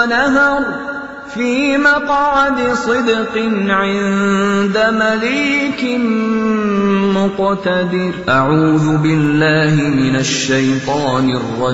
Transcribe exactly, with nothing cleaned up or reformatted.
ونهر في مقعد صدق عند مليك مقتدر. أعوذ بالله من الشيطان الرجيم.